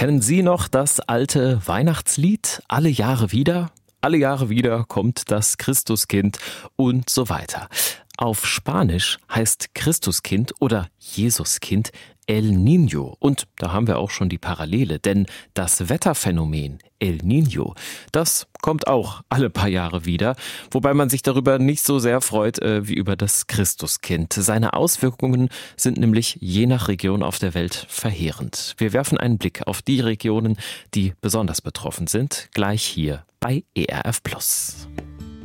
Kennen Sie noch das alte Weihnachtslied? Alle Jahre wieder? Alle Jahre wieder kommt das Christuskind und so weiter. Auf Spanisch heißt Christuskind oder Jesuskind El Niño. Und da haben wir auch schon die Parallele, denn das Wetterphänomen El Niño, das kommt auch alle paar Jahre wieder, wobei man sich darüber nicht so sehr freut wie über das Christuskind. Seine Auswirkungen sind nämlich je nach Region auf der Welt verheerend. Wir werfen einen Blick auf die Regionen, die besonders betroffen sind, gleich hier bei ERF Plus.